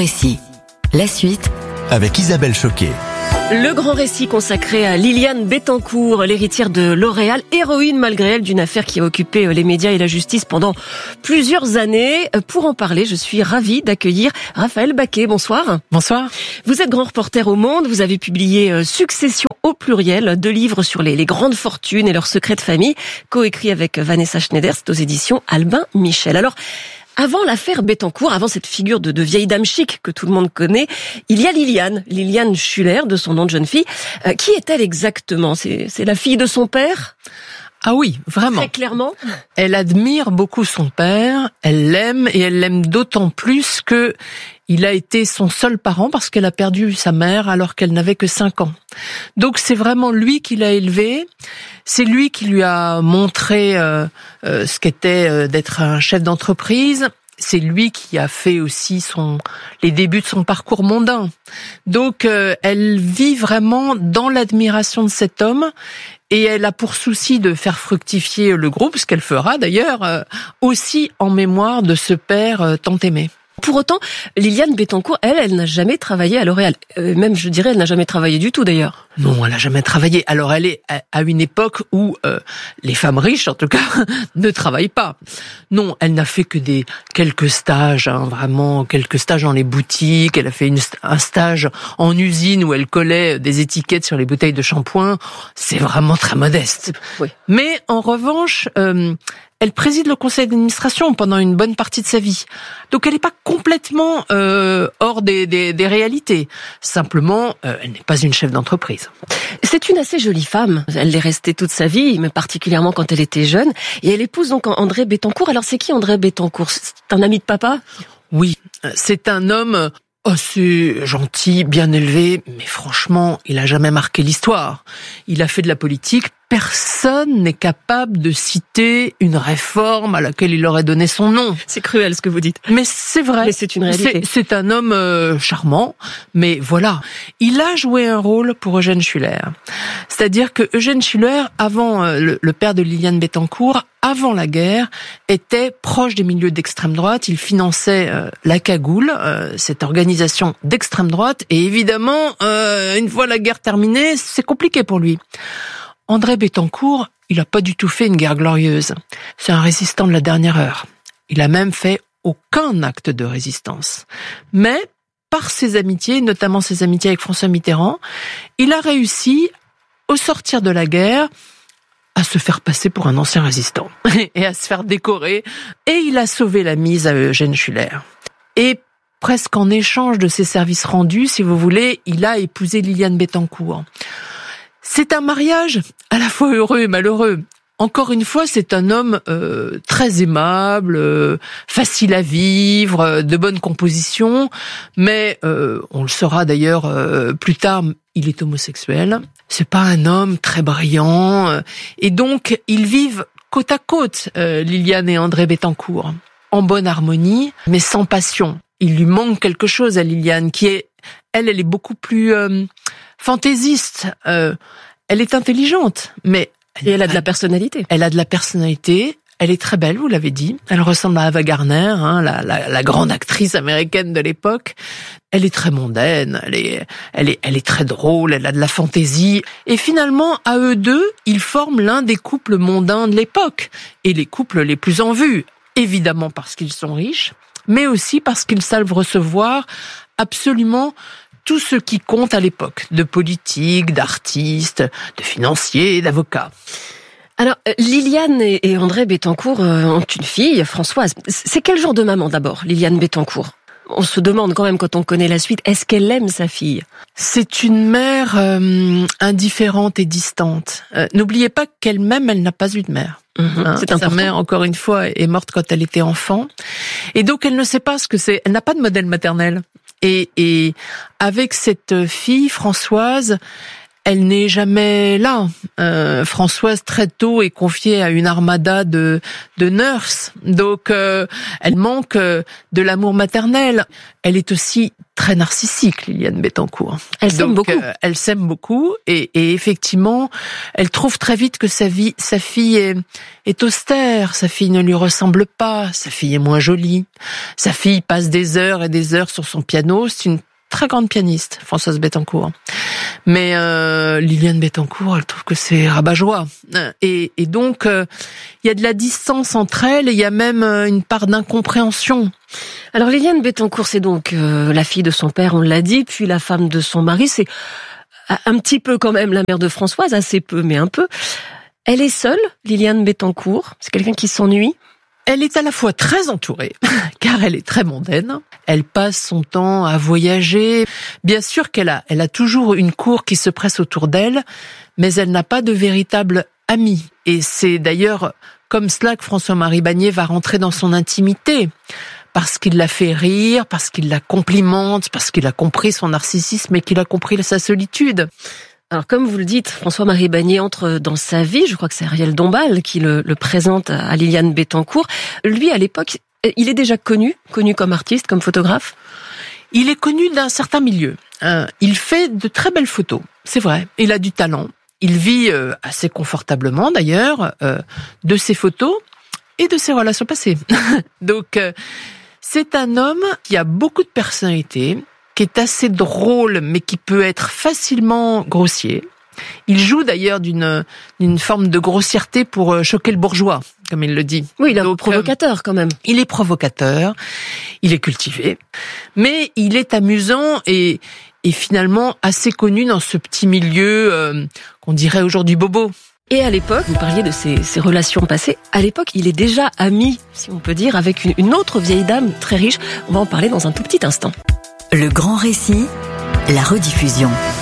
récit. La suite avec Isabelle Choquet. Le grand récit consacré à Liliane Bettencourt, l'héritière de L'Oréal, héroïne malgré elle d'une affaire qui a occupé les médias et la justice pendant plusieurs années. Pour en parler, je suis ravie d'accueillir Raphaël Baquet. Bonsoir. Bonsoir. Vous êtes grand reporter au Monde, vous avez publié Succession au pluriel, 2 livres sur les grandes fortunes et leurs secrets de famille, coécrit avec Vanessa Schneider, c'est aux éditions Albin Michel. Alors, avant l'affaire Bettencourt, avant cette figure de vieille dame chic que tout le monde connaît, il y a Liliane Schuller, de son nom de jeune fille. Qui est-elle exactement ? C'est la fille de son père ? Ah oui, vraiment. Très clairement. Elle admire beaucoup son père, elle l'aime et elle l'aime d'autant plus que il a été son seul parent parce qu'elle a perdu sa mère alors qu'elle n'avait que 5 ans. Donc c'est vraiment lui qui l'a élevée, c'est lui qui lui a montré ce qu'était d'être un chef d'entreprise. C'est lui qui a fait aussi les débuts de son parcours mondain. Donc elle vit vraiment dans l'admiration de cet homme et elle a pour souci de faire fructifier le groupe, ce qu'elle fera d'ailleurs, aussi en mémoire de ce père tant aimé. Pour autant, Liliane Bettencourt, elle n'a jamais travaillé à L'Oréal. Même, je dirais, elle n'a jamais travaillé du tout, d'ailleurs. Non, elle n'a jamais travaillé. Alors, elle est à une époque où les femmes riches, en tout cas, ne travaillent pas. Non, elle n'a fait que quelques stages, vraiment, quelques stages dans les boutiques. Elle a fait un stage en usine où elle collait des étiquettes sur les bouteilles de shampoing. C'est vraiment très modeste. Oui. Mais, en revanche, elle préside le conseil d'administration pendant une bonne partie de sa vie. Donc elle n'est pas complètement hors des réalités. Simplement, elle n'est pas une chef d'entreprise. C'est une assez jolie femme. Elle l'est restée toute sa vie, mais particulièrement quand elle était jeune. Et elle épouse donc André Bettencourt. Alors c'est qui André Bettencourt ? C'est un ami de papa ? Oui, c'est un homme assez gentil, bien élevé, mais franchement, il a jamais marqué l'histoire. Il a fait de la politique. Personne n'est capable de citer une réforme à laquelle il aurait donné son nom. C'est cruel ce que vous dites. Mais c'est vrai. Mais c'est une réalité. C'est un homme charmant, mais voilà. Il a joué un rôle pour Eugène Schuller. C'est-à-dire que Eugène Schuller, avant le père de Liliane Bettencourt, avant la guerre, était proche des milieux d'extrême droite. Il finançait la Cagoule, cette organisation d'extrême droite. Et évidemment, une fois la guerre terminée, c'est compliqué pour lui. André Bettencourt, il n'a pas du tout fait une guerre glorieuse. C'est un résistant de la dernière heure. Il a même fait aucun acte de résistance. Mais, par ses amitiés, notamment ses amitiés avec François Mitterrand, il a réussi, au sortir de la guerre, à se faire passer pour un ancien résistant et à se faire décorer. Et il a sauvé la mise à Eugène Schuller. Et presque en échange de ses services rendus, si vous voulez, il a épousé Liliane Bettencourt. C'est un mariage à la fois heureux et malheureux. Encore une fois, c'est un homme très aimable, facile à vivre, de bonne composition, mais on le saura d'ailleurs plus tard, il est homosexuel. C'est pas un homme très brillant, et donc ils vivent côte à côte, Liliane et André Bettencourt, en bonne harmonie, mais sans passion. Il lui manque quelque chose à Liliane, qui est, elle est beaucoup plus fantaisiste. Elle est intelligente, mais elle a de la personnalité. Elle a de la personnalité. Elle est très belle, vous l'avez dit. Elle ressemble à Ava Gardner, la grande actrice américaine de l'époque. Elle est très mondaine. Elle est très drôle. Elle a de la fantaisie. Et finalement, à eux deux, ils forment l'un des couples mondains de l'époque et les couples les plus en vue. Évidemment parce qu'ils sont riches, mais aussi parce qu'ils savent recevoir absolument tout ce qui compte à l'époque, de politique, d'artistes, de financiers, d'avocats. Alors, Liliane et André Bettencourt ont une fille, Françoise. C'est quel genre de maman d'abord, Liliane Bettencourt ? On se demande quand même quand on connaît la suite, est-ce qu'elle aime sa fille ? C'est une mère indifférente et distante. N'oubliez pas qu'elle-même, elle n'a pas eu de mère. C'est important. Sa mère, encore une fois, est morte quand elle était enfant. Et donc, elle ne sait pas ce que c'est. Elle n'a pas de modèle maternel. Et avec cette fille, Françoise, elle n'est jamais là. Françoise, très tôt, est confiée à une armada de nurses. Donc, elle manque de l'amour maternel. Elle est aussi très narcissique, Liliane Bettencourt. Elle s'aime beaucoup. Elle s'aime beaucoup et effectivement, elle trouve très vite que sa fille est austère. Sa fille ne lui ressemble pas. Sa fille est moins jolie. Sa fille passe des heures et des heures sur son piano. C'est une très grande pianiste, Françoise Bettencourt. Mais Liliane Bettencourt, elle trouve que c'est rabat-joie. Et donc, il y a de la distance entre elles et il y a même une part d'incompréhension. Alors Liliane Bettencourt, c'est donc la fille de son père, on l'a dit, puis la femme de son mari. C'est un petit peu quand même la mère de Françoise, assez peu, mais un peu. Elle est seule, Liliane Bettencourt. C'est quelqu'un qui s'ennuie. Elle est à la fois très entourée, car elle est très mondaine. Elle passe son temps à voyager. Bien sûr qu'elle a toujours une cour qui se presse autour d'elle, mais elle n'a pas de véritable amie. Et c'est d'ailleurs comme cela que François-Marie Bagné va rentrer dans son intimité. Parce qu'il la fait rire, parce qu'il la complimente, parce qu'il a compris son narcissisme et qu'il a compris sa solitude. Alors, comme vous le dites, François-Marie Bagné entre dans sa vie. Je crois que c'est Ariel Dombal qui le présente à Liliane Bettencourt. Lui, à l'époque, il est déjà connu comme artiste, comme photographe. Il est connu d'un certain milieu. Il fait de très belles photos, c'est vrai. Il a du talent. Il vit assez confortablement, d'ailleurs, de ses photos et de ses relations passées. Donc, c'est un homme qui a beaucoup de personnalité, qui est assez drôle, mais qui peut être facilement grossier. Il joue d'ailleurs d'une forme de grossièreté pour choquer le bourgeois, comme il le dit. Oui, il est provocateur quand même. Il est provocateur, il est cultivé, mais il est amusant et finalement assez connu dans ce petit milieu qu'on dirait aujourd'hui bobo. Et à l'époque, vous parliez de ses relations passées, à l'époque, il est déjà ami, si on peut dire, avec une autre vieille dame très riche. On va en parler dans un tout petit instant. Le grand récit, la rediffusion.